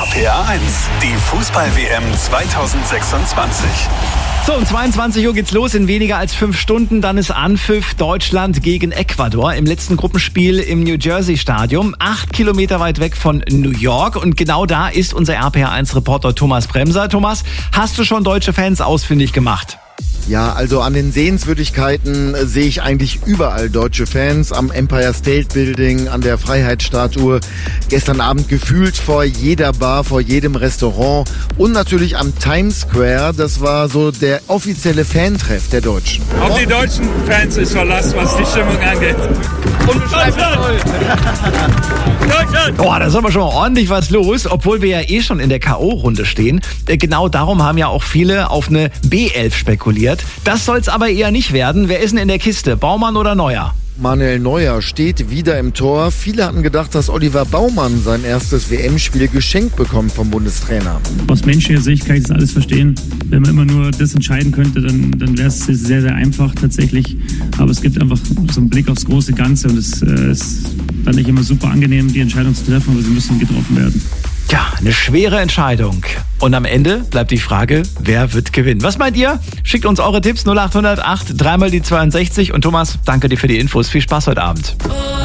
RPA 1, die Fußball-WM 2026. So, um 22 Uhr geht's los, in weniger als 5 Stunden. Dann ist Anpfiff Deutschland gegen Ecuador im letzten Gruppenspiel im New Jersey Stadium. 8 Kilometer weit weg von New York. Und genau da ist unser RPA1-Reporter Thomas Bremser. Thomas, hast du schon deutsche Fans ausfindig gemacht? Ja, also an den Sehenswürdigkeiten sehe ich eigentlich überall deutsche Fans. Am Empire State Building, an der Freiheitsstatue, gestern Abend gefühlt vor jeder Bar, vor jedem Restaurant und natürlich am Times Square. Das war so der offizielle Fantreff der Deutschen. Auf die deutschen Fans ist Verlass, was die Stimmung angeht. Deutschland! Boah, da ist aber schon mal ordentlich was los, obwohl wir ja eh schon in der K.O.-Runde stehen. Genau darum haben ja auch viele auf eine B11 spekuliert. Das soll's aber eher nicht werden. Wer ist denn in der Kiste? Baumann oder Neuer? Manuel Neuer steht wieder im Tor. Viele hatten gedacht, dass Oliver Baumann sein erstes WM-Spiel geschenkt bekommt vom Bundestrainer. Aus menschlicher Sicht kann ich das alles verstehen. Wenn man immer nur das entscheiden könnte, dann wäre es sehr, sehr einfach tatsächlich. Aber es gibt einfach so einen Blick aufs große Ganze und es ist dann nicht immer super angenehm, die Entscheidung zu treffen, aber sie müssen getroffen werden. Ja, eine schwere Entscheidung. Und am Ende bleibt die Frage, wer wird gewinnen? Was meint ihr? Schickt uns eure Tipps 0800 8 3 mal die 62. Und Thomas, danke dir für die Infos. Viel Spaß heute Abend.